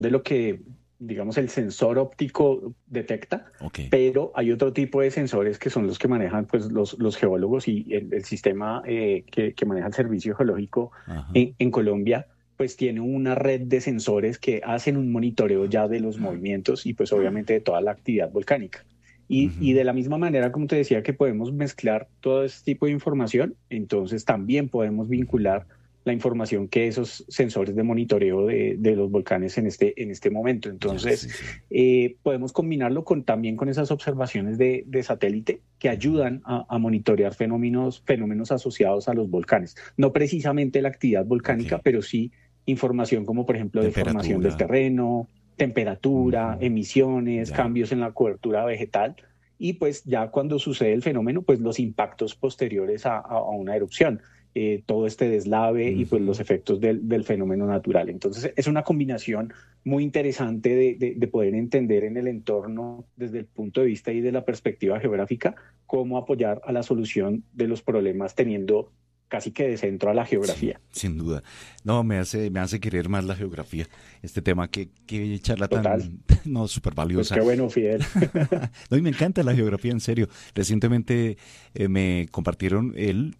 de lo que, digamos, el sensor óptico detecta, Ok. pero hay otro tipo de sensores que son los que manejan pues, los geólogos y el sistema que maneja el Servicio Geológico Ajá. en Colombia, pues tiene una red de sensores que hacen un monitoreo ya de los movimientos y pues obviamente de toda la actividad volcánica. Y Ujú. de la misma manera, como te decía, que podemos mezclar todo este tipo de información, entonces también podemos vincular la información que esos sensores de monitoreo de los volcanes en este momento. Ya, Entonces, sí, sí. podemos combinarlo también con esas observaciones de satélite que Ujú. ayudan a monitorear fenómenos asociados a los volcanes. No precisamente la actividad Ok. volcánica, pero sí información como, por ejemplo, de formación del Temperatura. terreno, temperatura, Ujú. emisiones, Ya. cambios en la cobertura vegetal. Y pues ya cuando sucede el fenómeno, pues los impactos posteriores a una erupción, todo este deslave y pues los Ujú. efectos del fenómeno natural. Entonces es una combinación muy interesante de poder entender en el entorno desde el punto de vista y de la perspectiva geográfica cómo apoyar a la solución de los problemas teniendo casi que de centro a la Sí, geografía. sin duda. No, me hace querer más la geografía. Este tema que charla Total. tan, no, súper Pues valiosa. qué bueno, Fidel. No, y me encanta la geografía, en serio. Recientemente me compartieron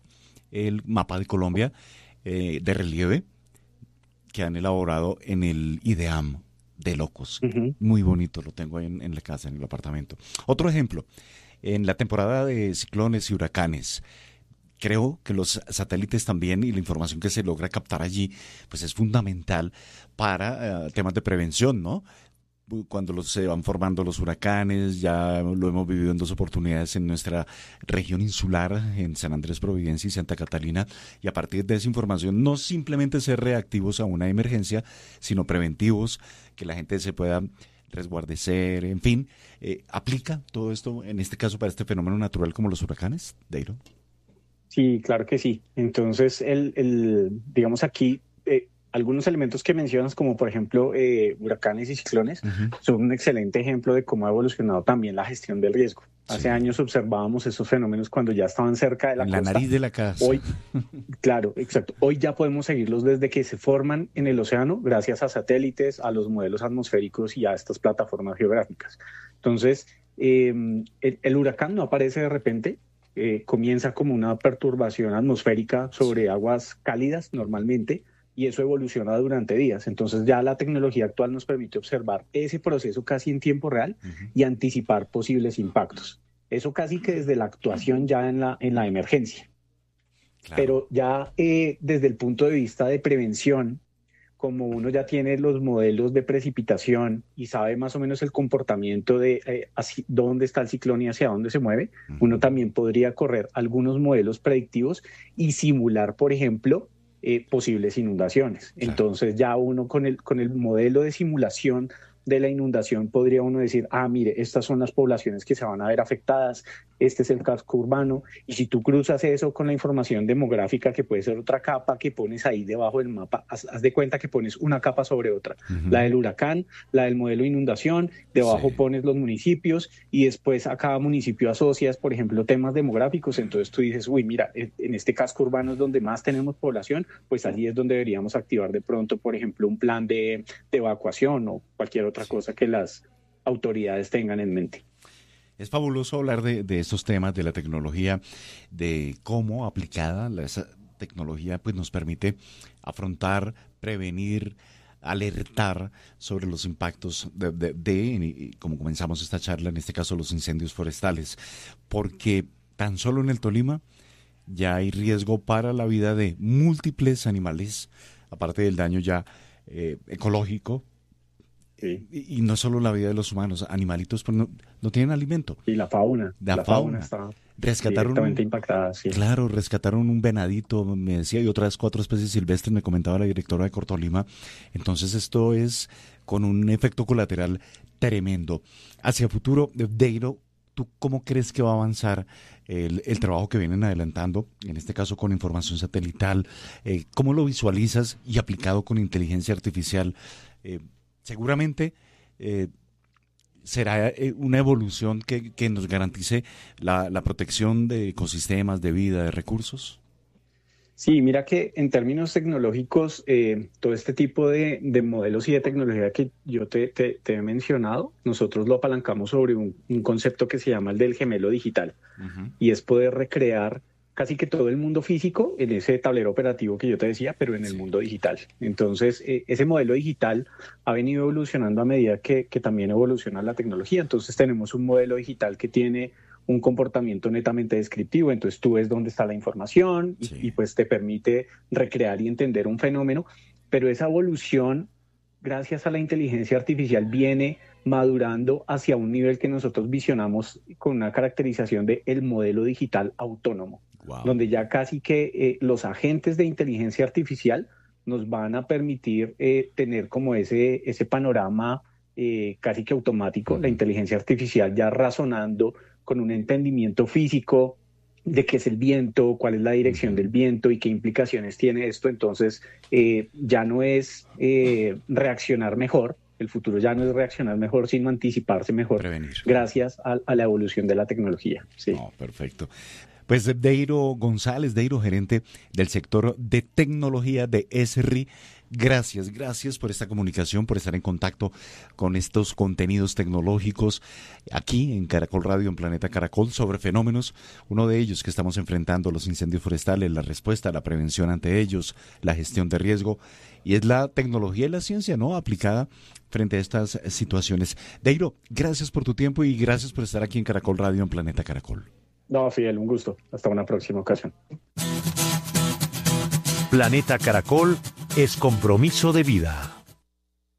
el mapa de Colombia de relieve que han elaborado en el IDEAM de Locos. Ujú. Muy bonito, lo tengo ahí en la casa, en el apartamento. Otro ejemplo, en la temporada de ciclones y huracanes, creo que los satélites también y la información que se logra captar allí, pues es fundamental para temas de prevención, ¿no? Cuando se van formando los huracanes, ya lo hemos vivido en dos oportunidades en nuestra región insular, en San Andrés, Providencia y Santa Catalina, y a partir de esa información no simplemente ser reactivos a una emergencia, sino preventivos, que la gente se pueda resguardecer, en fin, ¿aplica todo esto en este caso para este fenómeno natural como los huracanes, Deiro? Sí, claro que sí. Entonces, digamos aquí, algunos elementos que mencionas, como por ejemplo huracanes y ciclones, Ujú. son un excelente ejemplo de cómo ha evolucionado también la gestión del riesgo. Hace Sí, años observábamos esos fenómenos cuando ya estaban cerca de la en la costa. nariz de la casa. Hoy, claro, exacto. Hoy ya podemos seguirlos desde que se forman en el océano, gracias a satélites, a los modelos atmosféricos y a estas plataformas geográficas. Entonces, el huracán no aparece de repente, comienza como una perturbación atmosférica Sí, sobre aguas cálidas normalmente y eso evoluciona durante días. Entonces ya la tecnología actual nos permite observar ese proceso casi en tiempo real ujú, y anticipar posibles impactos. Eso casi que desde la actuación ya en la emergencia. claro. Pero ya desde el punto de vista de prevención, como uno ya tiene los modelos de precipitación y sabe más o menos el comportamiento de dónde está el ciclón y hacia dónde se mueve, uno Ujú. también podría correr algunos modelos predictivos y simular, por ejemplo, posibles inundaciones. Claro. Entonces ya uno con el modelo de simulación de la inundación podría uno decir, ah, mire, estas son las poblaciones que se van a ver afectadas, este es el casco urbano, y si tú cruzas eso con la información demográfica, que puede ser otra capa que pones ahí debajo del mapa, haz de cuenta que pones una capa sobre otra, la Ujú. del huracán, la del modelo de inundación, debajo Sí. pones los municipios y después a cada municipio asocias, por ejemplo, temas demográficos, entonces tú dices, uy, mira, en este casco urbano es donde más tenemos población, pues allí es donde deberíamos activar de pronto, por ejemplo, un plan de evacuación o cualquier otra Sí. cosa que las autoridades tengan en mente. Es fabuloso hablar de estos temas, de la tecnología, de cómo aplicada esa tecnología pues nos permite afrontar, prevenir, alertar sobre los impactos como comenzamos esta charla, en este caso los incendios forestales, porque tan solo en el Tolima ya hay riesgo para la vida de múltiples animales, aparte del daño ya ecológico, ¿Sí? y no solo la vida de los humanos, animalitos pues no tienen alimento. Y La la fauna fauna. está Rescataron directamente un, impactada, sí. claro, rescataron un venadito, me decía, y otras cuatro especies silvestres, me comentaba la directora de Cortolima. Entonces esto es con un efecto colateral tremendo. Hacia futuro, Deiro, ¿tú cómo crees que va a avanzar el trabajo que vienen adelantando, en este caso con información satelital? ¿Cómo lo visualizas y aplicado con inteligencia artificial? Eh, seguramente eh, será una evolución que nos garantice la protección de ecosistemas, de vida, de recursos. Sí, mira que en términos tecnológicos, todo este tipo de modelos y de tecnología que yo te he mencionado, nosotros lo apalancamos sobre un concepto que se llama el del gemelo digital, Ujú. y es poder recrear casi que todo el mundo físico en ese tablero operativo que yo te decía, pero en el Sí. mundo digital. Entonces, ese modelo digital ha venido evolucionando a medida que también evoluciona la tecnología. Entonces, tenemos un modelo digital que tiene un comportamiento netamente descriptivo. Entonces, tú ves dónde está la información y Sí. pues te permite recrear y entender un fenómeno, pero esa evolución, gracias a la inteligencia artificial, viene madurando hacia un nivel que nosotros visionamos con una caracterización de el modelo digital autónomo, Wow. donde ya casi que los agentes de inteligencia artificial nos van a permitir tener como ese panorama casi que automático, la inteligencia artificial ya razonando con un entendimiento físico de qué es el viento, cuál es la dirección del viento y qué implicaciones tiene esto. Entonces, ya no es reaccionar mejor, el futuro ya no es reaccionar mejor, sino anticiparse mejor, Prevenir. gracias a la evolución de la tecnología. Sí. No, perfecto. Pues Deiro González, Deiro, gerente del sector de tecnología de ESRI. Gracias por esta comunicación, por estar en contacto con estos contenidos tecnológicos aquí en Caracol Radio, en Planeta Caracol, sobre fenómenos. Uno de ellos que estamos enfrentando, los incendios forestales, la respuesta, la prevención ante ellos, la gestión de riesgo, y es la tecnología y la ciencia, ¿no?, aplicada frente a estas situaciones. Deiro, gracias por tu tiempo y gracias por estar aquí en Caracol Radio, en Planeta Caracol. No, Fidel, un gusto. Hasta una próxima ocasión. Planeta Caracol es compromiso de vida.